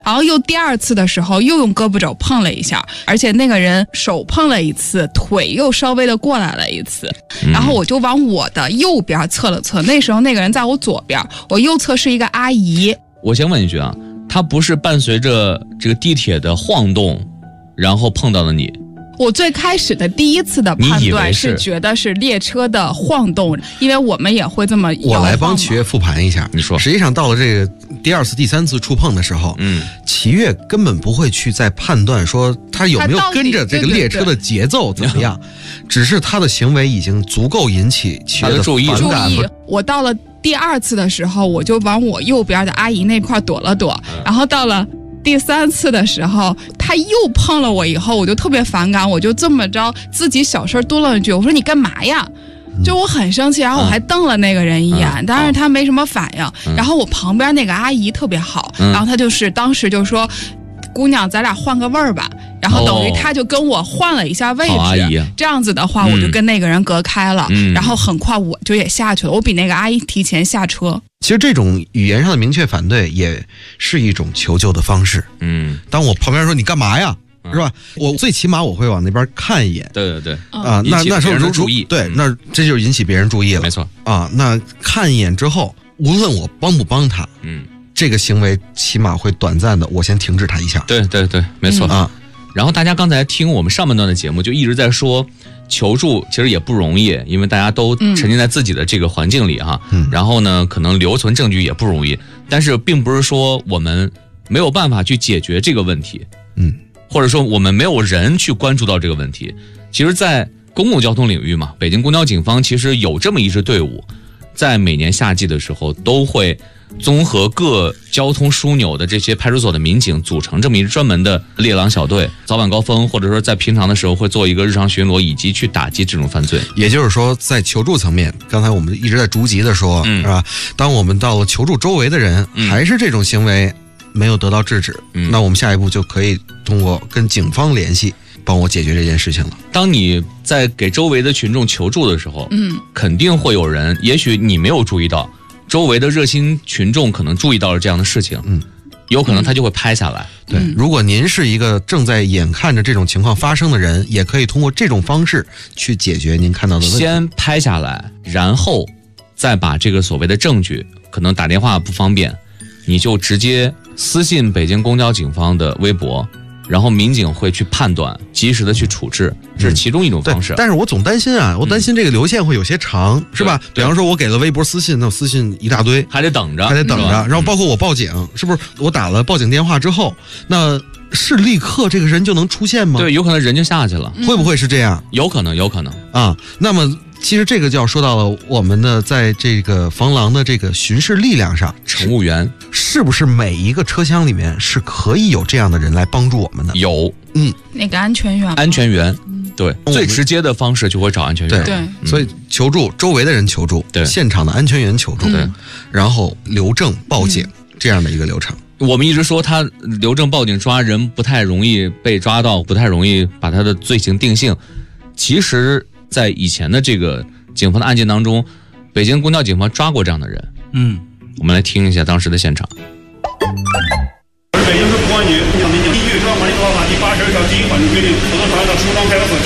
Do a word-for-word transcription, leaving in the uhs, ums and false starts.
然后又第二次的时候又用胳膊肘碰了一下，而且那个人手碰了一次，腿又稍微的过来了一次，然后我就往我的右边侧了侧，那时候那个人在我左边，我右侧是一个阿姨。 我先问一句啊，他不是伴随着这个地铁的晃动然后碰到了你？ 我最开始的第一次的判断是觉得是列车的晃动，因为我们也会这么我来帮齐越复盘一下。 你说， 实际上到了这个第二次、第三次触碰的时候，嗯，齐越根本不会去再判断说他有没有跟着这个列车的节奏怎么样，对对对，只是他的行为已经足够引起齐越的注意。 反感。 注意，我到了第二次的时候，我就往我右边的阿姨那块躲了躲，嗯、然后到了第三次的时候，他又碰了我以后，我就特别反感，我就这么着自己小声嘟了一句，我说你干嘛呀？就我很生气，然后我还瞪了那个人一眼，嗯、但是他没什么反应。嗯、然后我旁边那个阿姨特别好，嗯、然后她就是当时就说：“姑娘，咱俩换个位儿吧。”然后等于他就跟我换了一下位置，哦、这样子的话，我就跟那个人隔开了。嗯、然后很快我就也下去了，我比那个阿姨提前下车。 其实这种语言上的明确反对也是一种求救的方式。嗯，当我旁边说你干嘛呀，嗯、是吧？我最起码我会往那边看一眼。 对对对， 啊，那那时候注意， 对，那这就是引起别人注意了。 没错啊，那看一眼之后，无论我帮不帮他，嗯，这个行为起码会短暂的，我先停止他一下。 对对对，没错、嗯、啊。然后大家刚才听我们上半段的节目，就一直在说求助其实也不容易，因为大家都沉浸在自己的这个环境里哈。嗯。然后呢，可能留存证据也不容易，但是并不是说我们没有办法去解决这个问题，嗯，或者说我们没有人去关注到这个问题。其实，在公共交通领域嘛，北京公交警方其实有这么一支队伍，在每年夏季的时候都会综合各交通枢纽的这些派出所的民警，组成这么一支专门的猎狼小队，早晚高峰或者说在平常的时候会做一个日常巡逻，以及去打击这种犯罪。 也就是说，在求助层面，刚才我们一直在逐级的说，嗯、是吧？当我们到了求助周围的人，嗯、还是这种行为没有得到制止，嗯、那我们下一步就可以通过跟警方联系，帮我解决这件事情了。 当你在给周围的群众求助的时候，嗯，肯定会有人，也许你没有注意到，周围的热心群众可能注意到了这样的事情，嗯，有可能他就会拍下来。 对，如果您是一个正在眼看着这种情况发生的人，也可以通过这种方式去解决您看到的问题。 先拍下来，然后再把这个所谓的证据，可能打电话不方便，你就直接私信北京公交警方的微博，然后民警会去判断，及时的去处置，这是其中一种方式。 嗯、但是我总担心啊，我担心这个流线会有些长，嗯、是吧？比方说我给了微博私信，那私信一大堆， 还得等着， 还得等着。然后包括我报警，嗯、是不是我打了报警电话之后，那是立刻这个人就能出现吗？ 对，有可能人就下去了， 会不会是这样？ 有可能，有可能啊。那么其实这个就要说到了我们的在这个防狼的这个巡视力量上， 乘务员是不是每一个车厢里面是可以有这样的人来帮助我们的？ 有， 嗯，那个安全员， 安全员，嗯、对，最直接的方式就会找安全员。 对， 嗯、 所以求助周围的人求助，对，现场的安全员求助，对，然后留证报警、嗯、这样的一个流程。 我们一直说他留证报警抓人不太容易被抓到，不太容易把他的罪行定性。其实在以前的这个警方的案件当中，北京公交警方抓过这样的人。嗯，我们来听一下当时的现场。 北京市公安局民警依据《治安管理处罚法》第八十二条第一款规定，负责传到石家庄派出所。